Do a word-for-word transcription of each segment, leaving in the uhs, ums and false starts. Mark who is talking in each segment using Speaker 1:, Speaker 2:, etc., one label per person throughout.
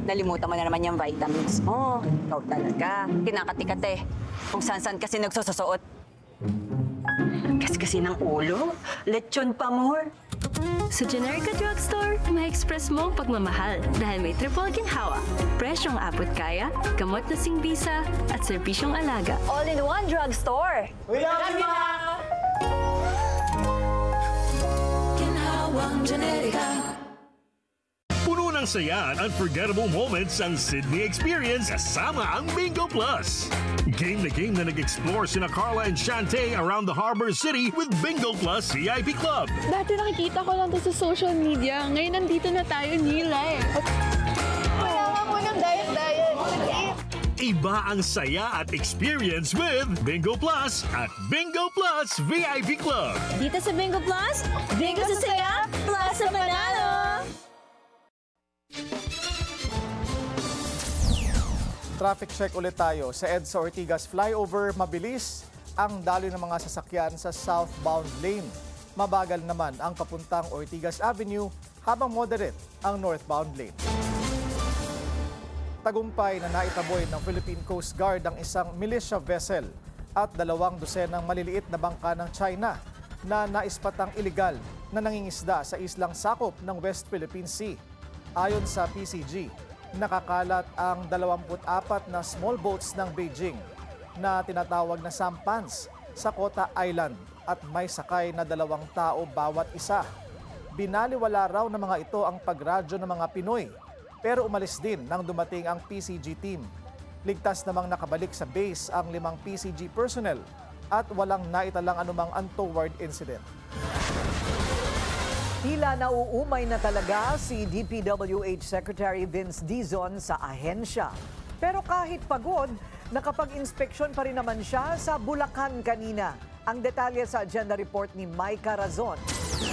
Speaker 1: Nalimutan mo na naman yung vitamins mo. Ikaw talaga. Kinakati-kate. Kung saan-saan kasi nagsususuot. Kasi ng ulo. Lechon pa more.
Speaker 2: Sa Generika Drugstore, ma-express mo ang pagmamahal dahil may triple ginhawa. Presyong abot kaya, gamot na singbisa, at serbisyong alaga.
Speaker 1: All-in-one drugstore.
Speaker 3: We love you, Ma!
Speaker 4: Ginhawang Generika.
Speaker 5: Puno ng saya at unforgettable moments ang Sydney Experience kasama ang Bingo Plus. Game na game na nag-explore sina Carla and Shantae around the Harbor City with Bingo Plus V I P Club.
Speaker 6: Dati nakikita ko lang to sa social media. Ngayon nandito na tayo, Nilay. Wala nga mo ng diet-diet.
Speaker 5: Iba ang saya at experience with Bingo Plus at Bingo Plus V I P Club.
Speaker 2: Dito sa Bingo Plus, Bingo sa saya, plus sa panalo!
Speaker 3: Traffic check ulit tayo. Sa EDSA Ortigas flyover, mabilis ang daloy ng mga sasakyan sa southbound lane. Mabagal naman ang papuntang Ortigas Avenue habang moderate ang northbound lane. Tagumpay na naitaboy ng Philippine Coast Guard ang isang militia vessel at dalawang dosenang maliliit na bangka ng China na naispatang iligal na nangingisda sa islang sakop ng West Philippine Sea. Ayon sa P C G, nakakalat ang dalawampu't apat na small boats ng Beijing na tinatawag na sampans sa Kota Island at may sakay na dalawang tao bawat isa. Binaliwala raw ng mga ito ang pagradyo ng mga Pinoy pero umalis din nang dumating ang P C G team. Ligtas namang nakabalik sa base ang limang P C G personnel at walang naitalang anumang untoward incident.
Speaker 7: Tila nauumay na talaga si D P W H Secretary Vince Dizon sa ahensya. Pero kahit pagod, nakapag-inspeksyon pa rin naman siya sa Bulacan kanina. Ang detalye sa agenda report ni Micah Razon.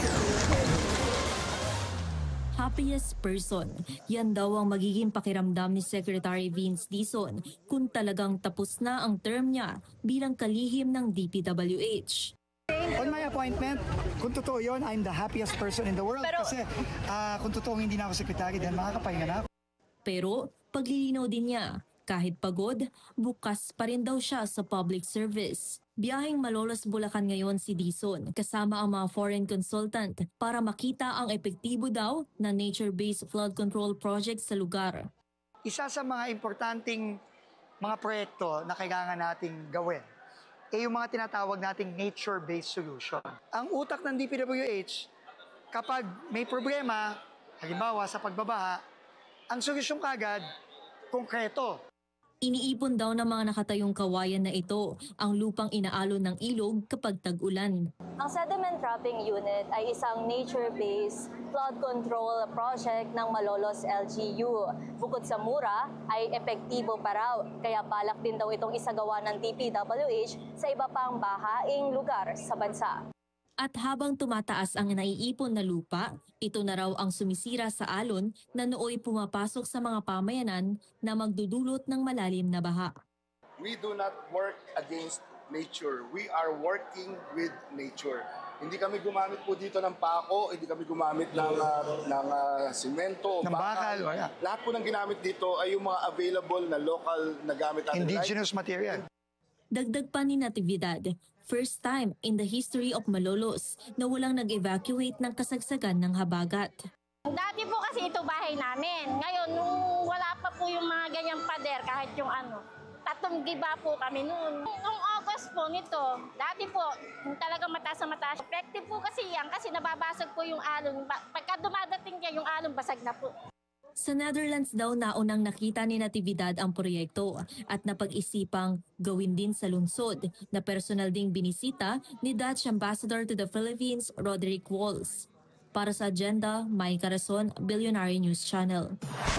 Speaker 8: Happiest person. Yan daw ang magiging pakiramdam ni Secretary Vince Dizon kung talagang tapos na ang term niya bilang kalihim ng D P W H.
Speaker 9: On my appointment, kung totoo yun, I'm the happiest person in the world. Pero, kasi uh, kung totoo hindi na ako secretary, then makakapahinga na ako.
Speaker 8: Pero paglilinaw din niya, kahit pagod, bukas pa rin daw siya sa public service. Biyaheng Malolos, Bulacan ngayon si Dizon, kasama ang mga foreign consultant para makita ang epektibo daw na nature-based flood control project sa lugar.
Speaker 9: Isa sa mga importanteng mga proyekto na kailangan nating gawin ay yung mga tinatawag nating nature-based solution. Ang utak ng D P W H, kapag may problema, halimbawa sa pagbabaha, ang solusyon kagad, konkreto.
Speaker 8: Iniipon daw ng mga nakatayong kawayan na ito ang lupang inaalon ng ilog kapag tag-ulan.
Speaker 10: Ang sediment trapping unit ay isang nature-based flood control project ng Malolos L G U. Bukod sa mura, ay epektibo pa raw. Kaya balak din daw itong isagawa ng D P W H sa iba pang bahaing lugar sa bansa.
Speaker 8: At habang tumataas ang naiipon na lupa, ito na raw ang sumisira sa alon na nooy pumapasok sa mga pamayanan na magdudulot ng malalim na baha.
Speaker 11: We do not work against nature. We are working with nature. Hindi kami gumamit po dito ng pako, hindi kami gumamit ng, uh, ng uh, simento,
Speaker 9: ng bakal. Wala.
Speaker 11: Lahat po ng ginamit dito ay yung mga available na local na gamit natin.
Speaker 9: Indigenous material.
Speaker 8: Dagdag pa ni Natividad, first time in the history of Malolos na walang nag-evacuate ng kasagsagan ng habagat.
Speaker 12: Dati po kasi ito bahay namin. Ngayon, nung wala pa po yung mga ganyang pader, kahit yung ano, tatlong giba po kami noon. Nung August po nito, dati po, talagang mataas na mataas. Effective po kasi yan kasi nababasag po yung alon. Pagka dumadating niya, yung alon basag na po.
Speaker 8: Sa Netherlands daw naunang nakita ni Natividad ang proyekto at napag-isipang gawin din sa lungsod na personal ding binisita ni Dutch Ambassador to the Philippines, Roderick Walls. Para sa agenda, Micah Razon, Billionaire News Channel.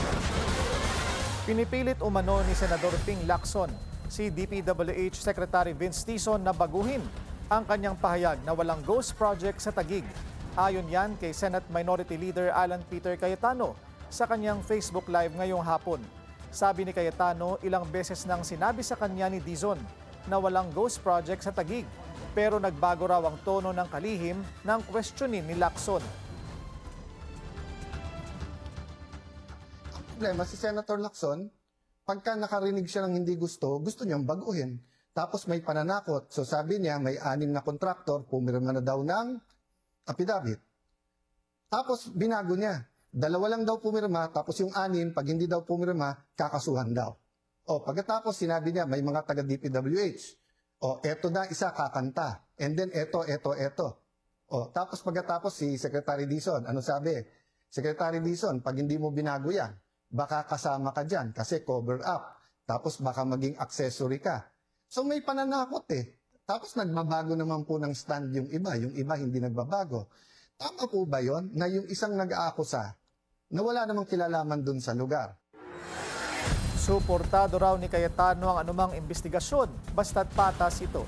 Speaker 3: Pinipilit umano ni Senador Ping Lacson si D P W H Secretary Vince Dizon na baguhin ang kanyang pahayag na walang ghost project sa Taguig. Ayon yan kay Senate Minority Leader Alan Peter Cayetano sa kanyang Facebook Live ngayong hapon. Sabi ni Cayetano, ilang beses nang sinabi sa kanya ni Dizon na walang ghost project sa Taguig, pero nagbago raw ang tono ng kalihim ng questionin ni Lacson.
Speaker 4: problema si Senator Lacson, pagka nakarinig siya ng hindi gusto, gusto niyang baguhin. Tapos may pananakot. So sabi niya, may anim na kontraktor, pumirma na daw ng affidavit. Tapos binago niya. Dalawa lang daw pumirma, tapos yung anim, pag hindi daw pumirma, kakasuhan daw. O pagkatapos sinabi niya, may mga taga-D P W H. O eto na isa kakanta. And then eto, eto, eto. O tapos pagkatapos si Secretary Dizon, ano sabi? Secretary Dizon, pag hindi mo binago yan, baka kasama ka dyan kasi cover up. Tapos baka maging accessory ka. So may pananakot eh. Tapos nagbabago naman po ng stand yung iba. Yung iba hindi nagbabago. Tama po ba yon na yung isang nag-aakusa na wala namang kilalaman dun sa lugar?
Speaker 3: Suportado raw ni Cayetano ang anumang investigasyon, basta't patas ito.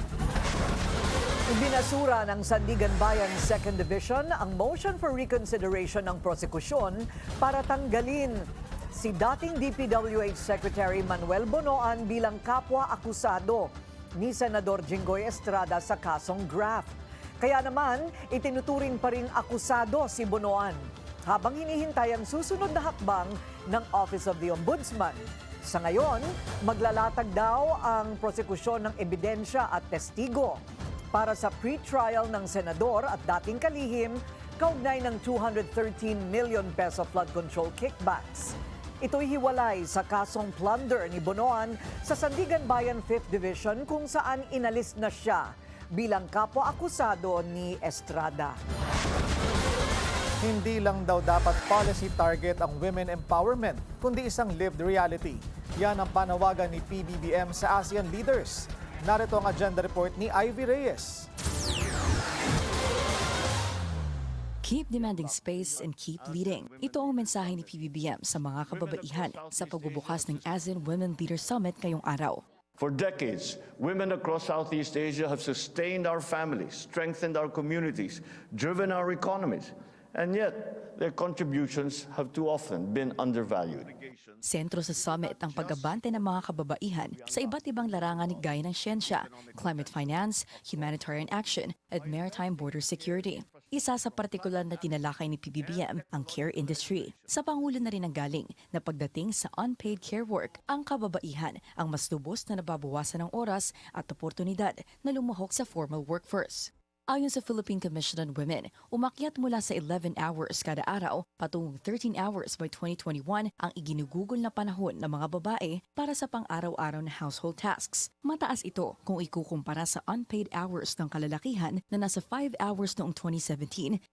Speaker 7: Ibinasura ng Sandigan Bayan second Division ang motion for reconsideration ng prosekusyon para tanggalin si dating D P W H Secretary Manuel Bonoan bilang kapwa-akusado ni Senador Jinggoy Estrada sa kasong graft. Kaya naman, itinuturing pa ring akusado si Bonoan habang hinihintay ang susunod na hakbang ng Office of the Ombudsman. Sa ngayon, maglalatag daw ang prosekusyon ng ebidensya at testigo para sa pre-trial ng senador at dating kalihim kaugnay ng two hundred thirteen million peso flood control kickbacks. Ito'y hiwalay sa kasong plunder ni Bonoan sa Sandigan Bayan fifth Division kung saan inalis na siya bilang kapwa-akusado ni Estrada.
Speaker 3: Hindi lang daw dapat policy target ang women empowerment, kundi isang lived reality. Yan ang panawagan ni P B B M sa ASEAN leaders. Narito ang agenda report ni Ivy Reyes.
Speaker 13: Keep demanding space and keep leading. Ito ang mensahe ni P B B M sa mga kababaihan sa pagbubukas ng ASEAN Women Leaders Summit ngayong araw.
Speaker 14: For decades, women across Southeast Asia have sustained our families, strengthened our communities, driven our economies, and yet their contributions have too often been undervalued.
Speaker 13: Sentro sa summit ang pag-abante ng mga kababaihan sa iba't ibang larangan gaya ng siyensya, climate finance, humanitarian action, at maritime border security. Isa sa partikular na tinalakay ni P B B M ang care industry. Sa Pangulo na rin ang galing na pagdating sa unpaid care work, ang kababaihan ang mas lubos na nababawasan ng oras at oportunidad na lumahok sa formal workforce. Ayon sa Philippine Commission on Women, umakyat mula sa eleven hours kada araw patungong thirteen hours by twenty twenty-one ang iginugugol na panahon ng mga babae para sa pang-araw-araw na household tasks. Mataas ito kung ikukumpara sa unpaid hours ng kalalakihan na nasa five hours noong twenty seventeen